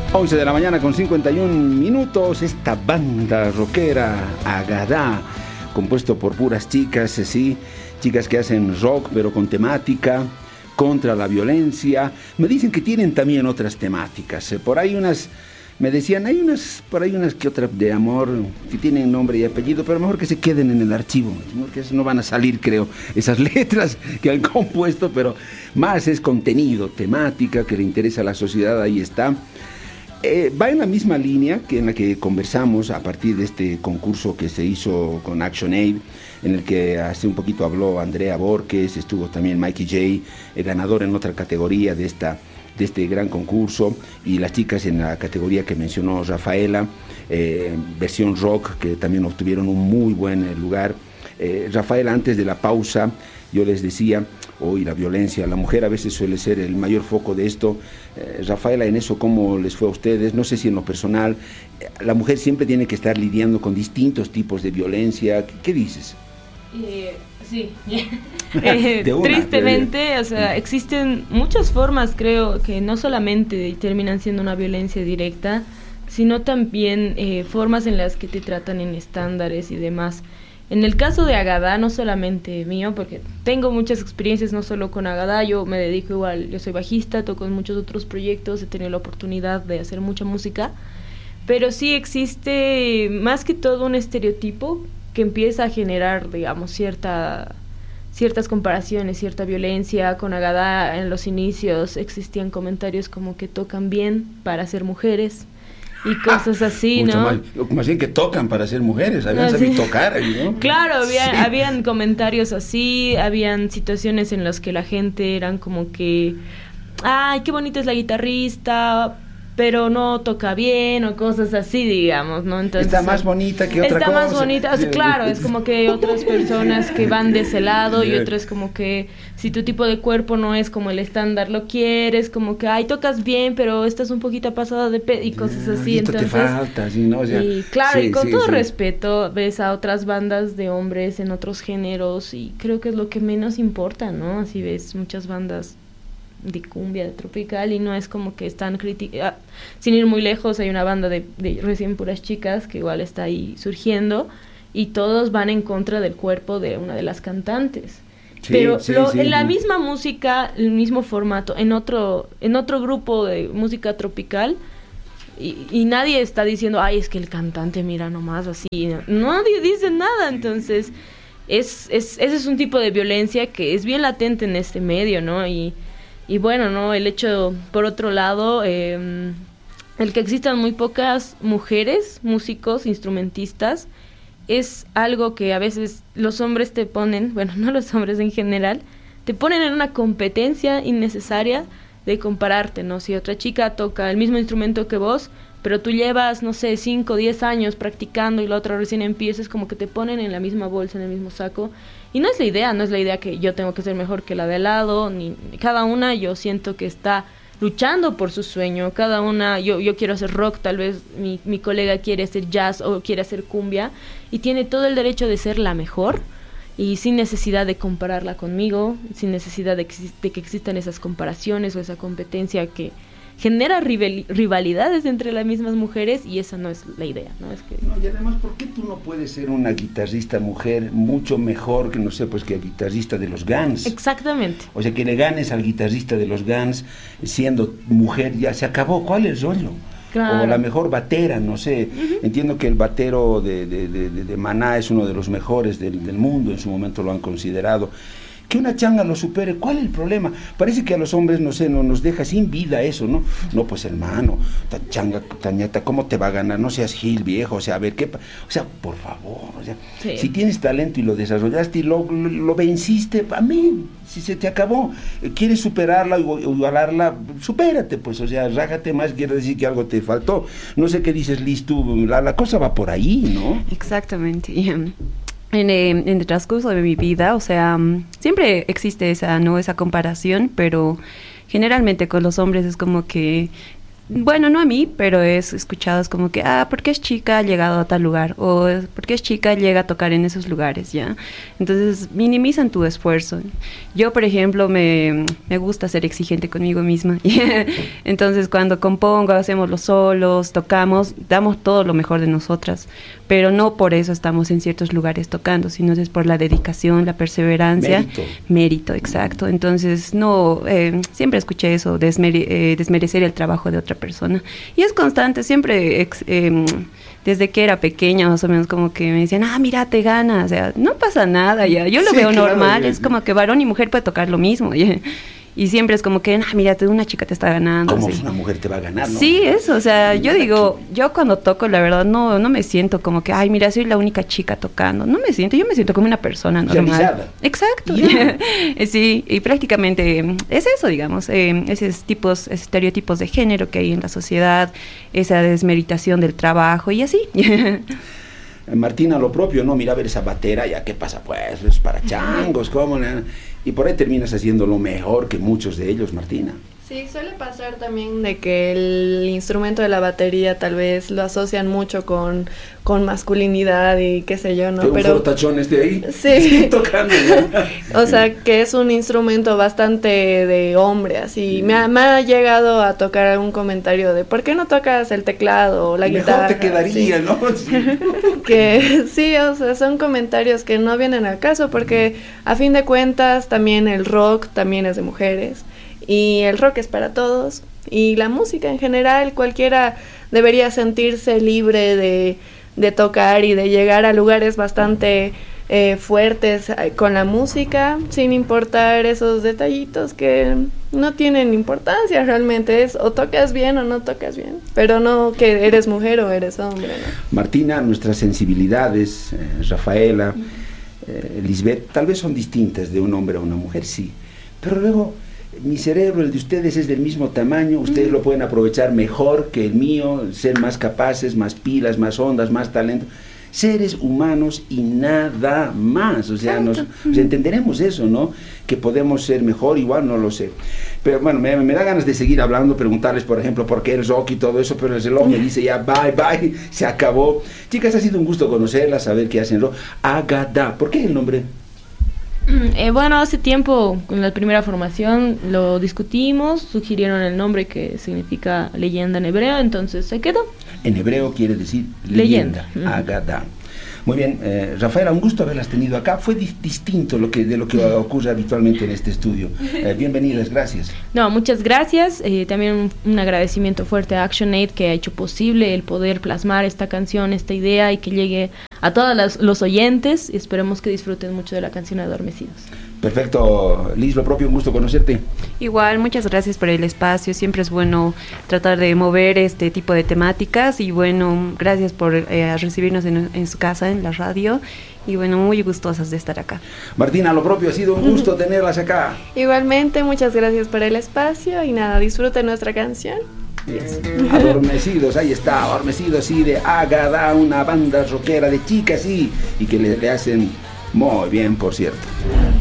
11 de la mañana con 51 minutos. Esta banda rockera Agadá, compuesto por puras chicas, sí, chicas que hacen rock pero con temática contra la violencia. Me dicen que tienen también otras temáticas, por ahí unas, me decían, hay unas, por ahí unas que otras de amor que tienen nombre y apellido, pero mejor que se queden en el archivo, porque no van a salir, creo, esas letras que han compuesto, pero más es contenido, temática que le interesa a la sociedad, ahí está. Va en la misma línea que en la que conversamos a partir de este concurso que se hizo con ActionAid, en el que hace un poquito habló Andrea Borges, estuvo también Mikey J, ganador en otra categoría de este gran concurso, y las chicas en la categoría que mencionó Rafaela, versión rock, que también obtuvieron un muy buen lugar. Rafaela, antes de la pausa, yo les decía, hoy la violencia, la mujer a veces suele ser el mayor foco de esto. Rafaela, en eso, ¿cómo les fue a ustedes? No sé si en lo personal, la mujer siempre tiene que estar lidiando con distintos tipos de violencia. ¿Qué dices? Sí, tristemente, o sea, existen muchas formas, creo, que no solamente terminan siendo una violencia directa, sino también formas en las que te tratan en estándares y demás. En el caso de Agadá, no solamente mío, porque tengo muchas experiencias no solo con Agadá, yo me dedico igual, yo soy bajista, toco en muchos otros proyectos, he tenido la oportunidad de hacer mucha música, pero sí existe más que todo un estereotipo que empieza a generar, digamos, ciertas comparaciones, cierta violencia. Con Agadá en los inicios existían comentarios como que tocan bien para ser mujeres y cosas así, ¿no? Más bien que tocan para ser mujeres, habían sabido tocar, ¿no? Claro, Sí. habían comentarios así, habían situaciones en las que la gente eran como que, ay, qué bonita es la guitarrista, pero no toca bien, o cosas así, digamos, ¿no? Entonces, está más bonita que otra cosa. Está más bonita, o sea, claro, es como que hay otras personas que van de ese lado y otras como que si tu tipo de cuerpo no es como el estándar, lo quieres, como que, ay, tocas bien, pero estás un poquito pasada de y cosas así, entonces te falta, ¿sí, no? O sea, y claro, sí, y con sí, todo sí. respeto, ves a otras bandas de hombres en otros géneros y creo que es lo que menos importa, ¿no? Así ves muchas bandas de cumbia, de tropical, y no es como que están sin ir muy lejos, hay una banda de recién puras chicas que igual está ahí surgiendo y todos van en contra del cuerpo de una de las cantantes. Sí, pero sí, en la misma música, el mismo formato, en otro grupo de música tropical, y nadie está diciendo, ay, es que el cantante mira nomás así, nadie dice nada. Entonces ese es un tipo de violencia que es bien latente en este medio, ¿no? Y bueno, ¿no? El hecho, por otro lado, el que existan muy pocas mujeres, músicos, instrumentistas, es algo que a veces los hombres te ponen, bueno, no los hombres en general, te ponen en una competencia innecesaria de compararte, ¿no? Si otra chica toca el mismo instrumento que vos, pero tú llevas, no sé, 5 o 10 años practicando y la otra recién empieza, es como que te ponen en la misma bolsa, en el mismo saco. Y no es la idea que yo tengo que ser mejor que la de al lado, ni cada una yo siento que está luchando por su sueño, cada una, yo quiero hacer rock, tal vez mi colega quiere hacer jazz o quiere hacer cumbia, y tiene todo el derecho de ser la mejor, y sin necesidad de compararla conmigo, sin necesidad de que existan esas comparaciones o esa competencia que genera rivalidades entre las mismas mujeres, y esa no es la idea, ¿no? Es que... No, y además, ¿por qué tú no puedes ser una guitarrista mujer mucho mejor que, no sé, pues que el guitarrista de los Guns? Exactamente. O sea, que le ganes al guitarrista de los Guns siendo mujer, ya se acabó. ¿Cuál es el rollo? Claro. O la mejor batera, no sé. Uh-huh. Entiendo que el batero de Maná es uno de los mejores del mundo, en su momento lo han considerado. Que una changa lo supere, ¿cuál es el problema? Parece que a los hombres, no sé, no nos deja sin vida eso, ¿no? No, pues hermano, ta changa, tañata, ¿cómo te va a ganar? No seas gil, viejo, o sea, a ver, o sea, por favor, o sea, sí. Si tienes talento y lo desarrollaste y lo venciste, amén, si se te acabó, quieres superarla o igualarla, supérate, pues, o sea, rájate más, quiere decir que algo te faltó. No sé qué dices, Liz, tú, la cosa va por ahí, ¿no? Exactamente. En el transcurso de mi vida, o sea, siempre existe esa comparación, pero generalmente con los hombres es como que bueno, no a mí, pero he escuchado es como que, porque es chica ha llegado a tal lugar, o porque es chica llega a tocar en esos lugares, ¿ya? Entonces minimizan tu esfuerzo. Yo, por ejemplo, me gusta ser exigente conmigo misma. Entonces cuando compongo, hacemos los solos, tocamos, damos todo lo mejor de nosotras, pero no por eso estamos en ciertos lugares tocando, sino es por la dedicación, la perseverancia. Mérito, exacto. Entonces, no, siempre escuché eso, desmerecer el trabajo de otra persona. Y es constante, siempre, desde que era pequeña, más o menos, como que me decían, mira, te gana, o sea, no pasa nada, ya. Yo lo veo normal, es como que varón y mujer puede tocar lo mismo, ya. Y siempre es como que, mira, una chica te está ganando. ¿Cómo así. Una mujer te va a ganar, no? Sí, eso, o sea, yo digo, yo cuando toco, la verdad, no me siento como que, mira, soy la única chica tocando. No me siento, yo me siento como una persona normal. Realizada. Exacto. Yeah. Sí, y prácticamente es eso, digamos, esos estereotipos de género que hay en la sociedad, esa desmeritación del trabajo y así. Martina, lo propio, ¿no? Mira, a ver esa batera, ya, ¿qué pasa? Pues, es para changos, ¿cómo? Y por ahí terminas haciendo lo mejor que muchos de ellos, Martina. Sí, suele pasar también de que el instrumento de la batería tal vez lo asocian mucho con masculinidad y qué sé yo, ¿no? Pero un fortachón de ahí, sí. Tocando. O sea, que es un instrumento bastante de hombre, así. Me ha llegado a tocar algún comentario de ¿por qué no tocas el teclado o la guitarra? Mejor te quedaría, sí. ¿No? Sí. Que sí, o sea, son comentarios que no vienen al caso porque a fin de cuentas también el rock también es de mujeres. Y el rock es para todos, y la música en general, cualquiera debería sentirse libre de tocar y de llegar a lugares bastante fuertes con la música, sin importar esos detallitos que no tienen importancia realmente, es o tocas bien o no tocas bien, pero no que eres mujer o eres hombre, ¿no? Martina, nuestras sensibilidades, Rafaela, Lisbeth, tal vez son distintas de un hombre a una mujer, sí, pero luego mi cerebro, el de ustedes, es del mismo tamaño, ustedes lo pueden aprovechar mejor que el mío, ser más capaces, más pilas, más ondas, más talento, seres humanos y nada más, o sea, entenderemos eso, ¿no? Que podemos ser mejor, igual no lo sé, pero bueno, me da ganas de seguir hablando, preguntarles, por ejemplo, por qué el rock y todo eso, pero el reloj me dice ya, bye, se acabó. Chicas, ha sido un gusto conocerlas, saber qué hacen rock. Agada, ¿por qué el nombre? Bueno, hace tiempo, con la primera formación, lo discutimos, sugirieron el nombre que significa leyenda en hebreo, entonces se quedó. En hebreo quiere decir leyenda. Agada. Muy bien, Rafaela, un gusto haberlas tenido acá. Fue distinto de lo que ocurre habitualmente en este estudio. Bienvenidas, gracias. No, muchas gracias. También un agradecimiento fuerte a ActionAid, que ha hecho posible el poder plasmar esta canción, esta idea, y que llegue a todos los oyentes. Y esperemos que disfruten mucho de la canción Adormecidos. Perfecto, Liz, lo propio, un gusto conocerte. Igual, muchas gracias por el espacio, siempre es bueno tratar de mover este tipo de temáticas y bueno, gracias por recibirnos en su casa, en la radio, y bueno, muy gustosas de estar acá. Martina, lo propio, ha sido un gusto tenerlas acá. Igualmente, muchas gracias por el espacio y nada, disfruten nuestra canción. Yes. Adormecidos, ahí está, Adormecidos, sí, de Agada, una banda rockera de chicas, sí, y que le hacen muy bien, por cierto.